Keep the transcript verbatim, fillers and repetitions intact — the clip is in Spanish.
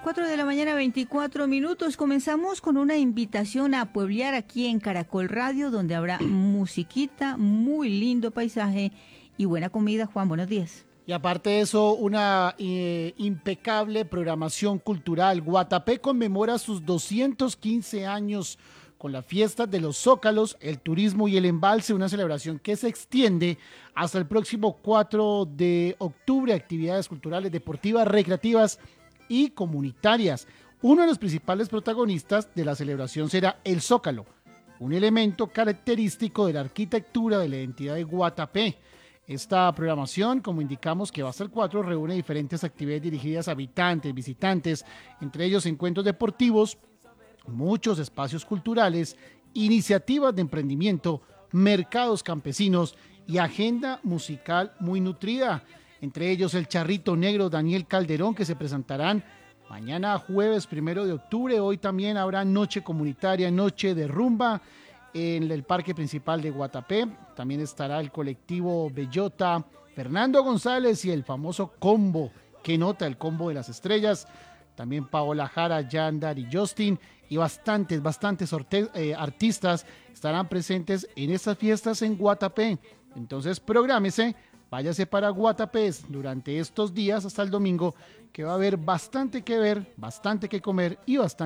cuatro de la mañana, veinticuatro minutos. Comenzamos con una invitación a pueblear aquí en Caracol Radio, donde habrá musiquita, muy lindo paisaje y buena comida. Juan, buenos días. Y aparte de eso, una eh, impecable programación cultural. Guatapé conmemora sus doscientos quince años con la fiesta de los Zócalos, el turismo y el embalse, una celebración que se extiende hasta el próximo cuatro de octubre. Actividades culturales, deportivas, recreativas y comunitarias. Uno de los principales protagonistas de la celebración será el Zócalo, un elemento característico de la arquitectura de la identidad de Guatapé. Esta programación, como indicamos que va hasta el cuatro, reúne diferentes actividades dirigidas a habitantes, visitantes, entre ellos encuentros deportivos, muchos espacios culturales, iniciativas de emprendimiento, mercados campesinos y agenda musical muy nutrida. Entre ellos el Charrito Negro Daniel Calderón, que se presentarán mañana jueves primero de octubre. Hoy también habrá noche comunitaria, noche de rumba en el parque principal de Guatapé. También estará el colectivo Bellota, Fernando González y el famoso combo, que nota el combo de las estrellas. También Paola Jara, Yandar y Justin y bastantes, bastantes sorte- eh, artistas estarán presentes en estas fiestas en Guatapé. Entonces prográmese, váyase para Guatapé durante estos días hasta el domingo, que va a haber bastante que ver, bastante que comer y bastante